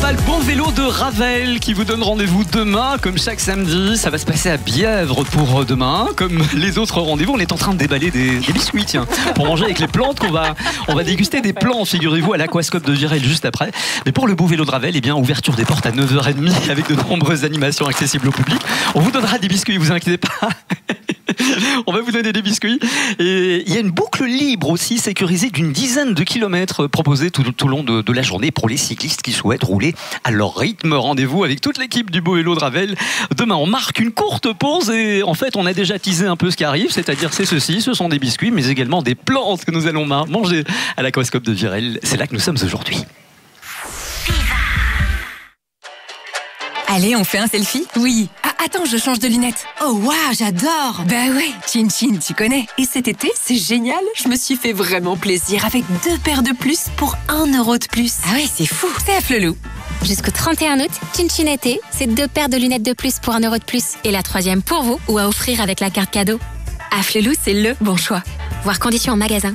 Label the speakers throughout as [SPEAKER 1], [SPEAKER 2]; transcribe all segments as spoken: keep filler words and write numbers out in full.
[SPEAKER 1] pas le beau vélo de Ravel qui vous donne rendez-vous demain, comme chaque samedi. Ça va se passer à Bièvre pour demain. Comme les autres rendez-vous, on est en train de déballer des, des biscuits, tiens, pour manger avec les plantes qu'on va, on va déguster des plants, figurez-vous, à l'aquascope de Virel juste après. Mais pour le beau vélo de Ravel, eh bien, ouverture des portes à neuf heures trente avec de nombreuses animations accessibles au public. On vous donnera des biscuits, vous inquiétez pas. On va vous donner des biscuits. Et il y a une boucle libre aussi sécurisée d'une dizaine de kilomètres proposée tout, tout au long de, de la journée pour les cyclistes qui souhaitent rouler à leur rythme. Rendez-vous avec toute l'équipe du beau vélo de Ravel. Demain, on marque une courte pause et en fait, on a déjà teasé un peu ce qui arrive, c'est-à-dire c'est ceci, ce sont des biscuits, mais également des plantes que nous allons manger à l'aquascope de Virel. C'est là que nous sommes aujourd'hui.
[SPEAKER 2] Allez, on fait un selfie? Oui. Ah, attends, je change de lunettes. Oh, waouh, j'adore. Bah ouais, Chin Chin, tu connais. Et cet été, c'est génial. Je me suis fait vraiment plaisir avec deux paires de plus pour un euro de plus. Ah ouais, c'est fou. C'est à Flelou.
[SPEAKER 3] Jusqu'au trente et un août, Chin Chin été, c'est deux paires de lunettes de plus pour un euro de plus. Et la troisième pour vous ou à offrir avec la carte cadeau. À Flelou, c'est le bon choix. Voir conditions en magasin.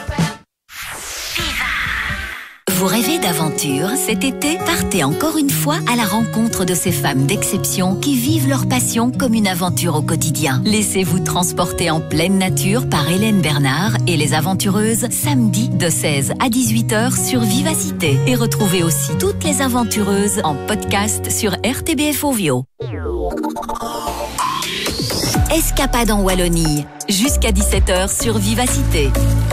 [SPEAKER 4] Vous rêvez d'aventure? Cet été, partez encore une fois à la rencontre de ces femmes d'exception qui vivent leur passion comme une aventure au quotidien. Laissez-vous transporter en pleine nature par Hélène Bernard et les aventureuses samedi de seize à dix-huit heures sur Vivacité. Et retrouvez aussi toutes les aventureuses en podcast sur R T B F Ovio. Escapade en Wallonie, jusqu'à dix-sept heures sur Vivacité.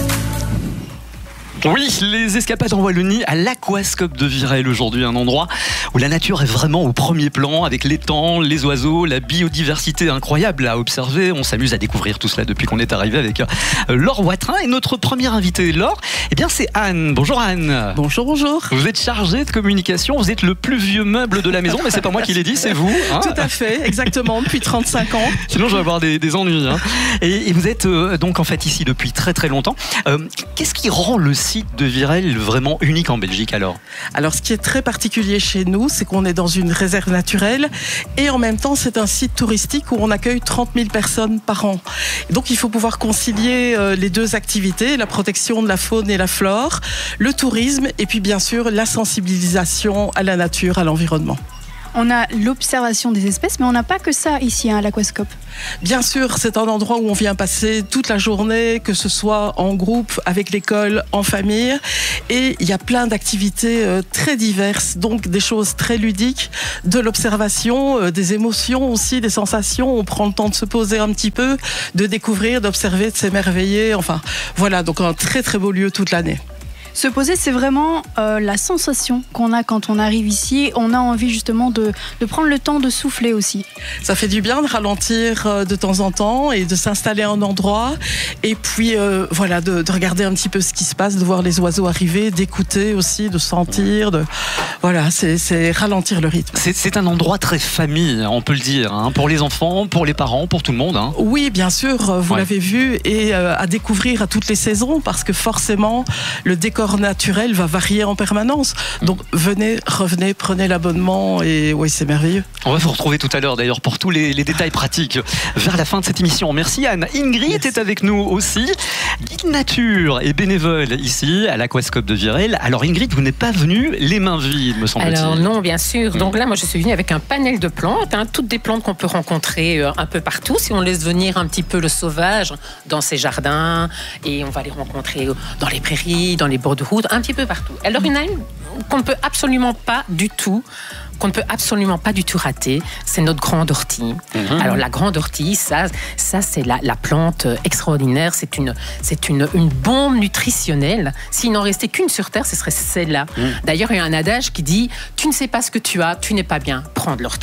[SPEAKER 1] Oui, les escapades en Wallonie à l'aquascope de Virel aujourd'hui, un endroit où la nature est vraiment au premier plan avec l'étang, les oiseaux, la biodiversité incroyable à observer. On s'amuse à découvrir tout cela depuis qu'on est arrivé avec Laure Watrin et notre première invitée, Laure, eh bien c'est Anne. Bonjour Anne.
[SPEAKER 5] Bonjour, bonjour.
[SPEAKER 1] Vous êtes chargée de communication, vous êtes le plus vieux meuble de la maison, mais c'est pas moi qui l'ai dit, c'est vous. Hein.
[SPEAKER 5] Tout à fait, exactement, depuis trente-cinq ans.
[SPEAKER 1] Sinon je vais avoir des, des ennuis. Hein. Et, et vous êtes euh, donc en fait ici depuis très très longtemps. Euh, qu'est-ce qui rend le site de Virel vraiment unique en Belgique alors?
[SPEAKER 5] Alors ce qui est très particulier chez nous, c'est qu'on est dans une réserve naturelle et en même temps c'est un site touristique où on accueille trente mille personnes par an. Donc il faut pouvoir concilier euh, les deux activités, la protection de la faune et la flore, le tourisme et puis bien sûr la sensibilisation à la nature, à l'environnement.
[SPEAKER 6] On a l'observation des espèces, mais on n'a pas que ça ici hein, à l'aquascope.
[SPEAKER 5] Bien sûr, c'est un endroit où on vient passer toute la journée, que ce soit en groupe, avec l'école, en famille. Et il y a plein d'activités euh, très diverses, donc des choses très ludiques, de l'observation, euh, des émotions aussi, des sensations. On prend le temps de se poser un petit peu, de découvrir, d'observer, de s'émerveiller. Enfin, voilà, donc un très très beau lieu toute l'année.
[SPEAKER 6] Se poser, c'est vraiment euh, la sensation qu'on a quand on arrive ici. On a envie justement de, de prendre le temps de souffler aussi.
[SPEAKER 5] Ça fait du bien de ralentir euh, de temps en temps et de s'installer à un endroit. Et puis, euh, voilà, de, de regarder un petit peu ce qui se passe, de voir les oiseaux arriver, d'écouter aussi, de sentir. De... Voilà, c'est, c'est ralentir le rythme.
[SPEAKER 1] C'est, c'est un endroit très famille, on peut le dire, hein, pour les enfants, pour les parents, pour tout le monde. Hein.
[SPEAKER 5] Oui, bien sûr, vous
[SPEAKER 1] ouais.
[SPEAKER 5] l'avez vu, et euh, à découvrir à toutes les saisons, parce que forcément, le décor naturel va varier en permanence. Donc venez, revenez, prenez l'abonnement et oui, c'est merveilleux.
[SPEAKER 1] On va vous retrouver tout à l'heure d'ailleurs pour tous les, les détails pratiques vers la fin de cette émission. Merci Anne. Ingrid Merci. est avec nous aussi, guide nature et bénévole ici à l'aquascope de Virel. Alors Ingrid, vous n'êtes pas venue les mains vides, me semble-t-il.
[SPEAKER 7] Alors non, bien sûr. Donc là, moi je suis venue avec un panel de plantes, hein, toutes des plantes qu'on peut rencontrer euh, un peu partout. Si on laisse venir un petit peu le sauvage dans ses jardins, et on va les rencontrer dans les prairies, dans les bords de route, un petit peu partout. Alors il y en a une qu'on ne peut absolument pas du tout qu'on ne peut absolument pas du tout rater, c'est notre grande ortie. Mmh. Alors la grande ortie, ça, ça c'est la, la plante extraordinaire, c'est une, c'est une, une bombe nutritionnelle. S'il n'en restait qu'une sur Terre, ce serait celle-là. Mmh. D'ailleurs, il y a un adage qui dit « Tu ne sais pas ce que tu as, tu n'es pas bien, prends de l'ortie. »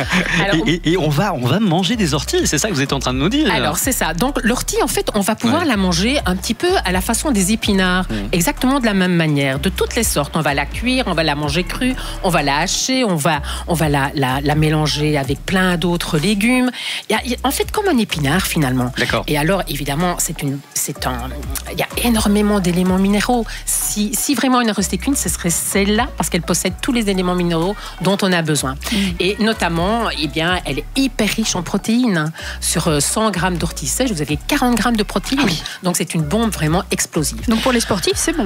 [SPEAKER 1] et, et, et on va, on va manger des orties, c'est ça que vous êtes en train de nous dire.
[SPEAKER 7] Alors c'est ça. Donc l'ortie, en fait, on va pouvoir ouais. la manger un petit peu à la façon des épinards, mmh. exactement de la même manière, de toutes les sortes. On va la cuire, on va la manger crue, on va la hacher, on va, on va la, la, la mélanger avec plein d'autres légumes. Il y a, il y a, en fait, comme un épinard, finalement.
[SPEAKER 1] D'accord.
[SPEAKER 7] Et alors, évidemment, c'est une, c'est un, il y a énormément d'éléments minéraux. Si, si vraiment il ne restait qu'une, ce serait celle-là, parce qu'elle possède tous les éléments minéraux dont on a besoin. Mmh. Et notamment, eh bien, elle est hyper riche en protéines. Sur cent grammes d'ortie sèche, vous avez quarante grammes de protéines. Ah oui. Donc, c'est une bombe vraiment explosive.
[SPEAKER 6] Donc, pour les sportifs, c'est bon.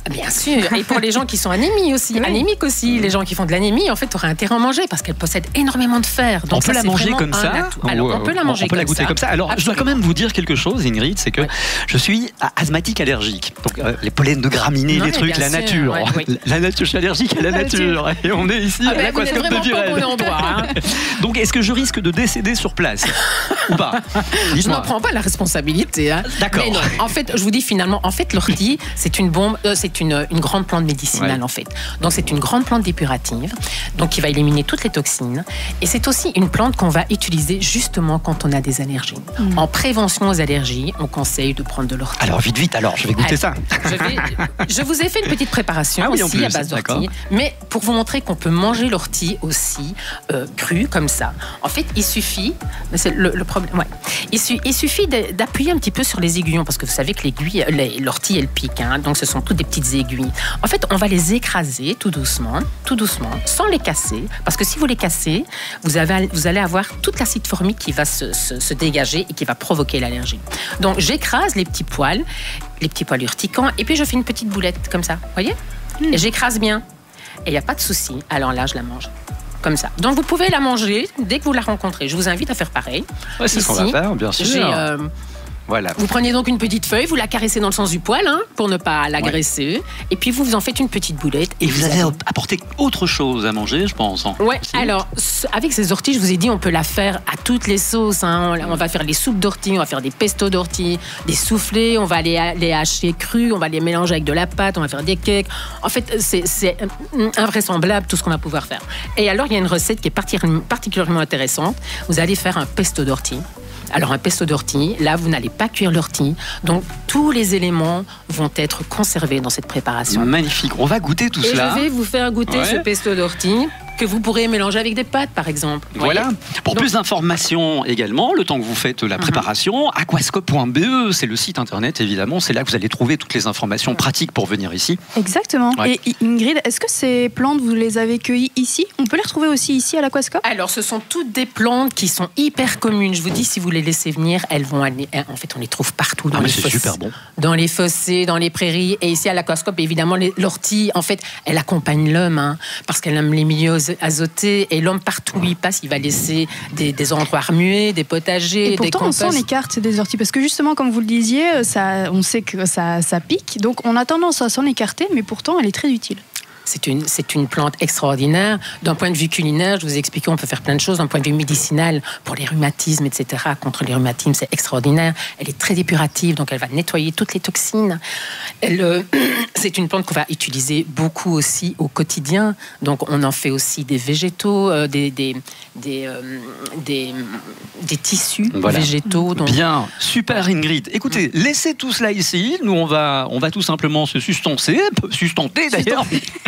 [SPEAKER 7] Bien sûr. Et pour les gens qui sont anémiques aussi,
[SPEAKER 6] Oui.
[SPEAKER 7] anémiques aussi, les gens qui font de l'anémie, en fait, auraient intérêt à en manger parce qu'elle possède énormément de fer. Donc
[SPEAKER 1] on
[SPEAKER 7] ça,
[SPEAKER 1] peut la
[SPEAKER 7] c'est
[SPEAKER 1] manger
[SPEAKER 7] vraiment
[SPEAKER 1] comme
[SPEAKER 7] un
[SPEAKER 1] ça.
[SPEAKER 7] atout. Alors, on peut la manger
[SPEAKER 1] on peut la
[SPEAKER 7] comme
[SPEAKER 1] goûter
[SPEAKER 7] ça.
[SPEAKER 1] comme ça. Alors, je dois quand même vous dire quelque chose, Ingrid, c'est que
[SPEAKER 7] Ouais.
[SPEAKER 1] je suis asthmatique allergique. Donc, euh, les pollens de graminées,
[SPEAKER 7] Ouais,
[SPEAKER 1] les trucs,
[SPEAKER 7] bien
[SPEAKER 1] la
[SPEAKER 7] sûr,
[SPEAKER 1] nature.
[SPEAKER 7] ouais, oui.
[SPEAKER 1] La nature, je suis allergique à la
[SPEAKER 6] La nature.
[SPEAKER 1] nature. Et on est ici
[SPEAKER 7] Ah
[SPEAKER 1] à
[SPEAKER 7] ben, vous n'êtes
[SPEAKER 1] l'Aquascope de
[SPEAKER 7] vraiment pas au
[SPEAKER 1] Buren.
[SPEAKER 7] bon endroit. Hein.
[SPEAKER 1] Donc, est-ce que je risque de décéder sur place ou pas?
[SPEAKER 7] Je
[SPEAKER 1] Dites-moi.
[SPEAKER 7] n'en prends pas la responsabilité. Hein.
[SPEAKER 1] D'accord.
[SPEAKER 7] Mais non, en fait, je vous dis finalement, en fait, l'ortie, c'est une bombe, euh, c'est une, une grande plante médicinale
[SPEAKER 1] Ouais.
[SPEAKER 7] en fait. Donc c'est une grande plante dépurative, donc qui va éliminer toutes les toxines. Et c'est aussi une plante qu'on va utiliser justement quand on a des allergies.
[SPEAKER 6] Mm.
[SPEAKER 7] En prévention aux allergies, on conseille de prendre de l'ortie.
[SPEAKER 1] Alors, vite, vite, alors, je vais goûter
[SPEAKER 7] Allez,
[SPEAKER 1] ça.
[SPEAKER 7] Je, vais- je vous ai fait une petite préparation
[SPEAKER 1] Ah oui, en
[SPEAKER 7] aussi
[SPEAKER 1] plus,
[SPEAKER 7] à base
[SPEAKER 1] d'accord.
[SPEAKER 7] d'ortie, mais pour vous montrer qu'on peut manger l'ortie aussi euh, crue comme ça. En fait, il suffit, mais c'est le, le problème, ouais. il, su- il suffit de- d'appuyer un petit peu sur les aiguillons parce que vous savez que l'aiguille, les- l'ortie elle pique, hein, donc ce sont toutes des petites aiguilles. En fait, on va les écraser tout doucement, tout doucement, sans les casser, parce que si vous les cassez, vous, avez, vous allez avoir toute l'acide formique qui va se, se- se dégager et qui va provoquer l'allergie. Donc j'écrase les petits poils, les petits poils urticants, et puis je fais une petite boulette comme ça, vous voyez? Et j'écrase bien. Et il n'y a pas de souci. Alors là, je la mange. Comme ça. Donc vous pouvez la manger dès que vous la rencontrez. Je vous invite à faire pareil.
[SPEAKER 1] Ouais, c'est ce qu'on va
[SPEAKER 7] Ici,
[SPEAKER 1] faire, bien sûr.
[SPEAKER 7] J'ai, euh,
[SPEAKER 1] Voilà.
[SPEAKER 7] vous prenez donc une petite feuille, vous la caressez dans le sens du poil hein, pour ne pas l'agresser. Et puis vous, vous en faites une petite boulette.
[SPEAKER 1] Et vous avez apporté autre chose à manger, je pense. hein.
[SPEAKER 7] Ouais,
[SPEAKER 1] Aussi.
[SPEAKER 7] alors ce- avec ces orties, je vous ai dit, on peut la faire à toutes les sauces. hein. On, on va faire des soupes d'ortie, on va faire des pestos d'ortie, des soufflés, on va les, ha- les hacher crus, on va les mélanger avec de la pâte, on va faire des cakes. En fait, c'est c'est invraisemblable tout ce qu'on va pouvoir faire. Et alors, il y a une recette qui est parti- particulièrement intéressante. Vous allez faire un pesto d'ortie. Alors un pesto d'ortie, là vous n'allez pas cuire l'ortie, donc tous les éléments vont être conservés dans cette préparation.
[SPEAKER 1] Magnifique. On va goûter tout
[SPEAKER 7] Et
[SPEAKER 1] cela.
[SPEAKER 7] je vais vous faire goûter
[SPEAKER 1] Ouais.
[SPEAKER 7] ce pesto d'ortie que vous pourrez mélanger avec des pâtes, par exemple. Vous
[SPEAKER 1] Voilà.
[SPEAKER 7] voyez.
[SPEAKER 1] Pour
[SPEAKER 7] Donc-
[SPEAKER 1] plus d'informations également, le temps que vous faites la préparation, aquascope point b e, c'est le site internet évidemment. C'est là que vous allez trouver toutes les informations pratiques pour venir ici.
[SPEAKER 6] Exactement.
[SPEAKER 1] Ouais.
[SPEAKER 6] Et Ingrid, est-ce que ces plantes, vous les avez cueillies ici? On peut les retrouver aussi ici à l'Aquascope?
[SPEAKER 7] Alors, ce sont toutes des plantes qui sont hyper communes. Je vous dis, si vous les laissez venir, elles vont aller. En fait, on les trouve partout dans
[SPEAKER 1] Ah, mais
[SPEAKER 7] les
[SPEAKER 1] c'est
[SPEAKER 7] fossés,
[SPEAKER 1] super bon.
[SPEAKER 7] dans les fossés, dans les prairies. Et ici à l'Aquascope, évidemment, les- l'ortie, en fait, elle accompagne l'homme, hein, parce qu'elle aime les milieux azotés. Et l'homme, partout où il passe, il va laisser des, des endroits remués, des potagers,
[SPEAKER 6] Et
[SPEAKER 7] des
[SPEAKER 6] pourtant, on
[SPEAKER 7] composts.
[SPEAKER 6] sent les cartes des orties. Parce que justement, comme vous le disiez, ça, on sait que ça, ça pique. Donc, on a tendance à s'en écarter, mais pourtant, elle est très utile.
[SPEAKER 7] C'est une, c'est une plante extraordinaire. D'un point de vue culinaire, je vous ai expliqué, on peut faire plein de choses. D'un point de vue médicinal, pour les rhumatismes, et cetera, contre les rhumatismes, c'est extraordinaire. Elle est très dépurative, donc elle va nettoyer toutes les toxines. Elle, euh, c'est une plante qu'on va utiliser beaucoup aussi au quotidien. Donc on en fait aussi des végétaux, euh, des, des, des, euh, des, des tissus
[SPEAKER 1] Voilà.
[SPEAKER 7] végétaux. Donc,
[SPEAKER 1] Bien, super Ingrid. Écoutez, laissez tout cela ici. Nous, on va, on va tout simplement se sustancer, sustenter d'ailleurs,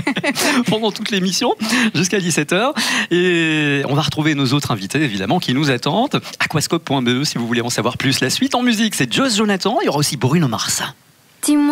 [SPEAKER 1] pendant toute l'émission, jusqu'à dix-sept heures. Et on va retrouver nos autres invités, évidemment, qui nous attendent. aquascope point b e si vous voulez en savoir plus. La suite en musique, c'est Joss Jonathan. Il y aura aussi Bruno Mars.
[SPEAKER 3] Dis-moi.